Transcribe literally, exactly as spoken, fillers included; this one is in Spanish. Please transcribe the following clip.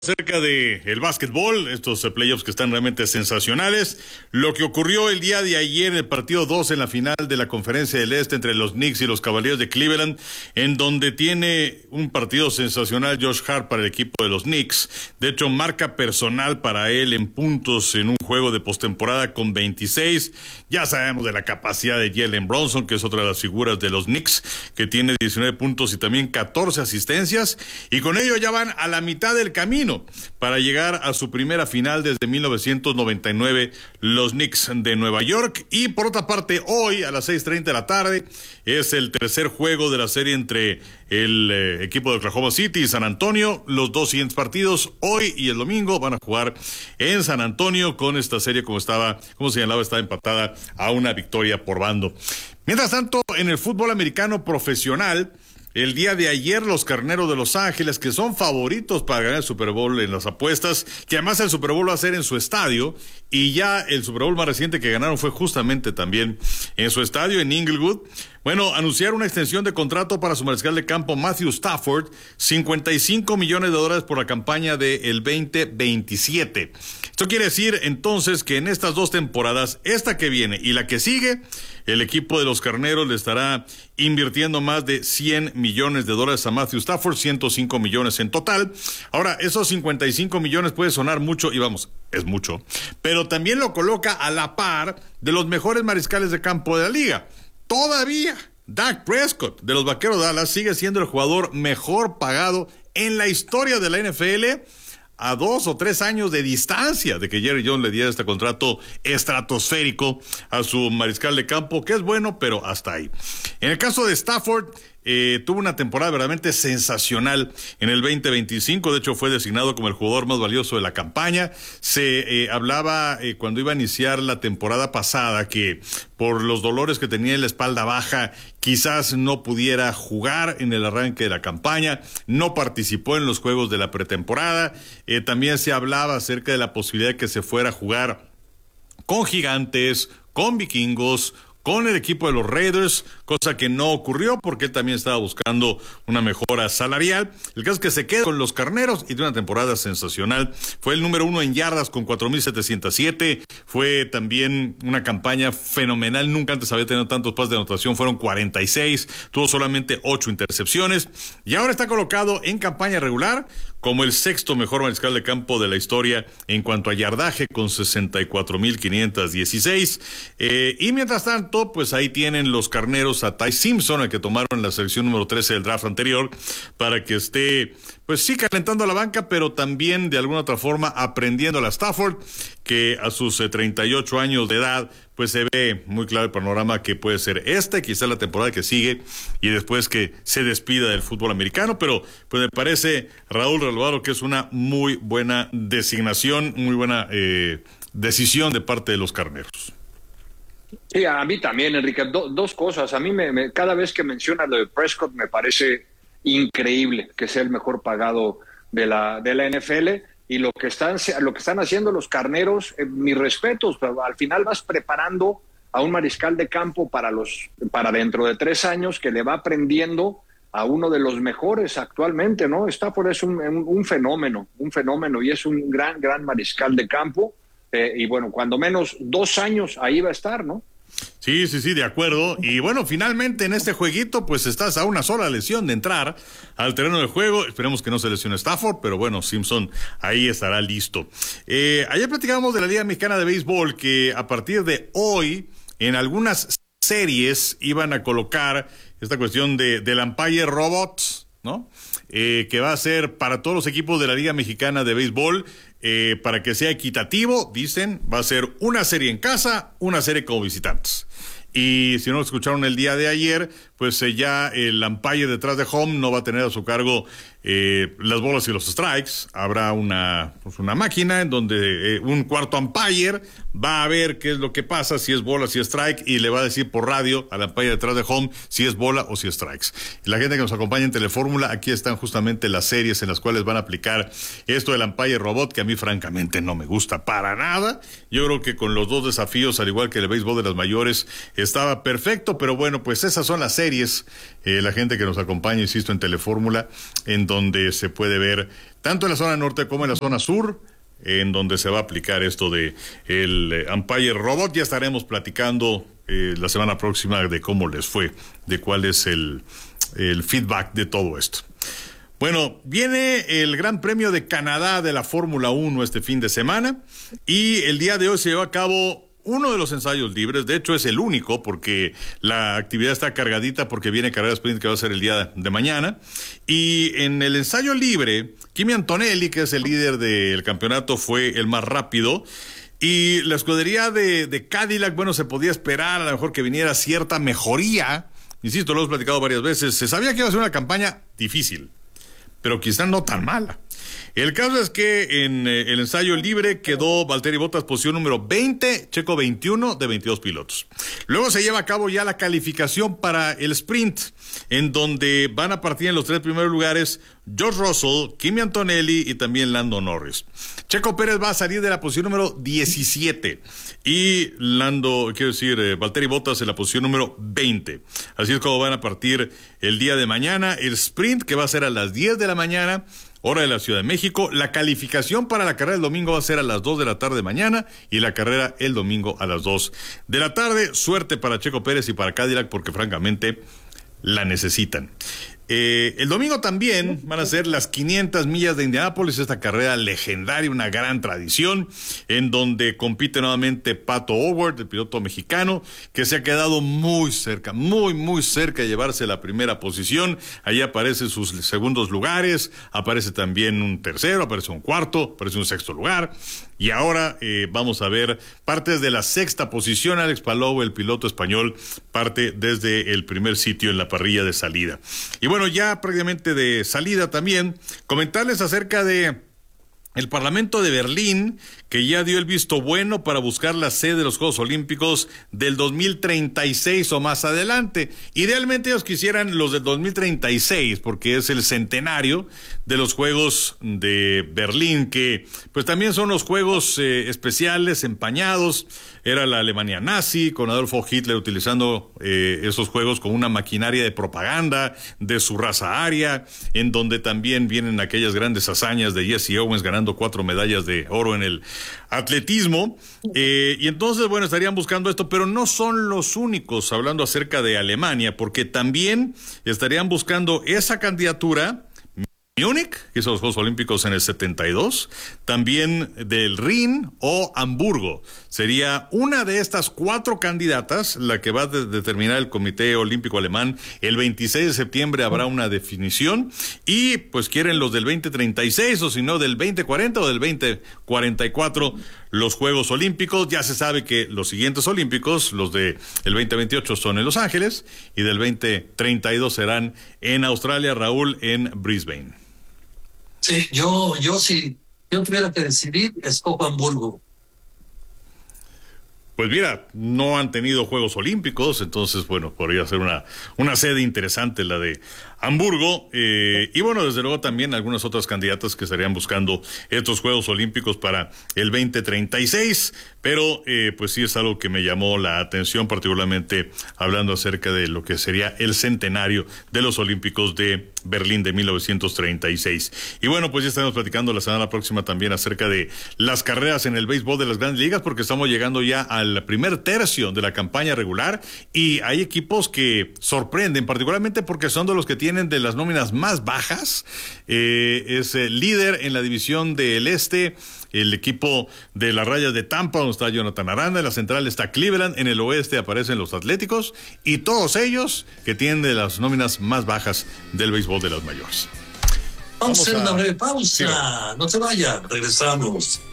Acerca de el básquetbol, estos playoffs que están realmente sensacionales, lo que ocurrió el día de ayer en el partido dos en la final de la Conferencia del Este entre los Knicks y los Cavaliers de Cleveland, en donde tiene un partido sensacional Josh Hart para el equipo de los Knicks. De hecho, marca personal para él en puntos en un juego de postemporada con veintiséis. Ya sabemos de la capacidad de Jalen Brunson, que es otra de las figuras de los Knicks, que tiene diecinueve puntos y también catorce asistencias, y con ello ya van a la mitad del camino para llegar a su primera final desde mil novecientos noventa y nueve, los Knicks de Nueva York. Y por otra parte, hoy a las seis treinta de la tarde es el tercer juego de la serie entre el eh, equipo de Oklahoma City y San Antonio. Los dos siguientes partidos, hoy y el domingo, van a jugar en San Antonio, con esta serie, como estaba, como señalaba, estaba empatada a una victoria por bando. Mientras tanto, en el fútbol americano profesional, el día de ayer los Carneros de Los Ángeles, que son favoritos para ganar el Super Bowl en las apuestas, que además el Super Bowl va a ser en su estadio, y ya el Super Bowl más reciente que ganaron fue justamente también en su estadio, en Inglewood. Bueno, anunciaron una extensión de contrato para su mariscal de campo Matthew Stafford, cincuenta y cinco millones de dólares por la campaña del veinte veintisiete. Esto quiere decir entonces que en estas dos temporadas, esta que viene y la que sigue, el equipo de los Carneros le estará invirtiendo más de cien millones de dólares a Matthew Stafford, ciento cinco millones en total. Ahora, esos cincuenta y cinco millones puede sonar mucho, y vamos, es mucho, pero también lo coloca a la par de los mejores mariscales de campo de la liga. Todavía, Dak Prescott de los Vaqueros de Dallas sigue siendo el jugador mejor pagado en la historia de la N F L, a dos o tres años de distancia de que Jerry Jones le diera este contrato estratosférico a su mariscal de campo, que es bueno, pero hasta ahí. En el caso de Stafford, eh, tuvo una temporada verdaderamente sensacional en el veinte veinticinco. De hecho, fue designado como el jugador más valioso de la campaña. Se eh, hablaba eh, cuando iba a iniciar la temporada pasada que por los dolores que tenía en la espalda baja, quizás no pudiera jugar en el arranque de la campaña. No participó en los juegos de la pretemporada. Eh, también se hablaba acerca de la posibilidad de que se fuera a jugar con Gigantes, con Vikingos, con el equipo de los Raiders, cosa que no ocurrió porque él también estaba buscando una mejora salarial. El caso es que se queda con los Carneros y de una temporada sensacional. Fue el número uno en yardas con cuatro mil setecientos siete. Fue también una campaña fenomenal. Nunca antes había tenido tantos pases de anotación. Fueron cuarenta y seis. Tuvo solamente ocho intercepciones. Y ahora está colocado en campaña regular como el sexto mejor mariscal de campo de la historia en cuanto a yardaje, con sesenta y cuatro mil quinientos dieciséis. Eh, y mientras tanto, pues ahí tienen los Carneros a Ty Simpson, el que tomaron en la selección número trece del draft anterior, para que esté, pues sí, calentando a la banca, pero también de alguna otra forma aprendiendo a la Stafford, que a sus eh, treinta y ocho años de edad, pues se ve muy claro el panorama que puede ser este, quizá la temporada que sigue, y después que se despida del fútbol americano. Pero pues me parece, Raúl Relvado, que es una muy buena designación, muy buena eh, decisión de parte de los Carneros. Sí, a mí también, Enrique. Do, dos cosas. A mí me, me, cada vez que mencionas lo de Prescott me parece increíble que sea el mejor pagado de la, de la N F L. Y lo que están, lo que están haciendo los Carneros, eh, mis respetos, pero al final vas preparando a un mariscal de campo para, los, para dentro de tres años que le va aprendiendo a uno de los mejores actualmente, ¿no? Stafford es un, un, un fenómeno, un fenómeno y es un gran, gran mariscal de campo. Eh, y bueno, cuando menos dos años ahí va a estar, ¿no? Sí, sí, sí, de acuerdo. Y bueno, finalmente en este jueguito, pues estás a una sola lesión de entrar al terreno del juego. Esperemos que no se lesione Stafford, pero bueno, Simpson ahí estará listo. Eh, ayer platicábamos de la Liga Mexicana de Béisbol, que a partir de hoy, en algunas series, iban a colocar esta cuestión de, del umpire robot, ¿no? Eh, que va a ser para todos los equipos de la Liga Mexicana de Béisbol. Eh, para que sea equitativo, dicen, va a ser una serie en casa, una serie como visitantes. Y si no lo escucharon el día de ayer, pues eh, ya el umpire detrás de home no va a tener a su cargo eh, las bolas y los strikes. Habrá una, pues una máquina en donde eh, un cuarto umpire va a ver qué es lo que pasa, si es bola, si es strike, y le va a decir por radio al umpire detrás de home si es bola o si es strikes. Y la gente que nos acompaña en Telefórmula, aquí están justamente las series en las cuales van a aplicar esto del umpire robot, que a mí francamente no me gusta para nada. Yo creo que con los dos desafíos, al igual que el béisbol de las mayores, estaba perfecto, pero bueno, pues esas son las series, eh, la gente que nos acompaña, insisto, en Telefórmula, en donde se puede ver tanto en la zona norte como en la zona sur, en donde se va a aplicar esto de el eh, Umpire Robot. Ya estaremos platicando eh, la semana próxima de cómo les fue, de cuál es el, el feedback de todo esto. Bueno, viene el Gran Premio de Canadá de la Fórmula uno este fin de semana y el día de hoy se lleva a cabo uno de los ensayos libres. De hecho es el único porque la actividad está cargadita porque viene carrera sprint que va a ser el día de mañana. Y en el ensayo libre, Kimi Antonelli, que es el líder del campeonato, fue el más rápido. Y la escudería de, de Cadillac, bueno, se podía esperar a lo mejor que viniera cierta mejoría. Insisto, lo hemos platicado varias veces. Se sabía que iba a ser una campaña difícil, pero quizás no tan mala. El caso es que en eh, el ensayo libre quedó Valtteri Bottas posición número veinte, Checo veintiuno de veintidós pilotos. Luego se lleva a cabo ya la calificación para el sprint, en donde van a partir en los tres primeros lugares George Russell, Kimi Antonelli y también Lando Norris. Checo Pérez va a salir de la posición número diecisiete y Lando, quiero decir, eh, Valtteri Bottas en la posición número veinte. Así es como van a partir el día de mañana el sprint, que va a ser a las diez de la mañana, hora de la Ciudad de México. La calificación para la carrera del domingo va a ser a las dos de la tarde mañana y la carrera el domingo a las dos de la tarde. Suerte para Checo Pérez y para Cadillac porque francamente la necesitan. Eh, el domingo también van a ser las quinientas millas de Indianápolis, esta carrera legendaria, una gran tradición, en donde compite nuevamente Pato O'Ward, el piloto mexicano, que se ha quedado muy cerca, muy, muy cerca de llevarse la primera posición. Ahí aparecen sus segundos lugares, aparece también un tercero, aparece un cuarto, aparece un sexto lugar. Y ahora eh, vamos a ver partes de la sexta posición. Alex Palou, el piloto español, parte desde el primer sitio en la parrilla de salida. Y bueno, ya prácticamente de salida también, comentarles acerca de el Parlamento de Berlín, que ya dio el visto bueno para buscar la sede de los Juegos Olímpicos del dos mil treinta y seis o más adelante. Idealmente ellos quisieran los del dos mil treinta y seis, porque es el centenario de los Juegos de Berlín, que pues también son los Juegos eh, especiales, empañados. Era la Alemania nazi, con Adolfo Hitler utilizando eh, esos Juegos como una maquinaria de propaganda de su raza aria, en donde también vienen aquellas grandes hazañas de Jesse Owens ganando cuatro medallas de oro en el atletismo. Eh, y entonces, bueno, estarían buscando esto, pero no son los únicos hablando acerca de Alemania, porque también estarían buscando esa candidatura Múnich, que hizo los Juegos Olímpicos en el setenta y dos, también del Rin o Hamburgo. Sería una de estas cuatro candidatas la que va a de- determinar el Comité Olímpico Alemán. El veintiséis de septiembre habrá una definición y pues quieren los del veinte treinta y seis o si no del veinte cuarenta o del veinte cuarenta y cuatro los Juegos Olímpicos. Ya se sabe que los siguientes Olímpicos, los de el veinte veintiocho son en Los Ángeles y del veinte treinta y dos serán en Australia, Raúl, en Brisbane. Sí, yo, yo si yo tuviera que decidir, escojo Hamburgo. Pues mira, no han tenido Juegos Olímpicos, entonces, bueno, podría ser una, una sede interesante la de Hamburgo. Eh, y bueno, desde luego también algunas otras candidatas que estarían buscando estos Juegos Olímpicos para el veinte treinta y seis, pero eh, pues sí es algo que me llamó la atención, particularmente hablando acerca de lo que sería el centenario de los Olímpicos de Berlín de mil novecientos treinta y seis. Y bueno, pues ya estaremos platicando la semana próxima también acerca de las carreras en el béisbol de las grandes ligas, porque estamos llegando ya al primer tercio de la campaña regular y hay equipos que sorprenden, particularmente porque son de los que tienen de las nóminas más bajas. Eh, es el líder en la división del este, el equipo de las Rayas de Tampa, donde está Jonathan Aranda. En la central está Cleveland, en el oeste aparecen los Atléticos y todos ellos que tienen de las nóminas más bajas del béisbol de las mayores. Vamos, Vamos a hacer a... una breve pausa. Sí. No se vayan, regresamos.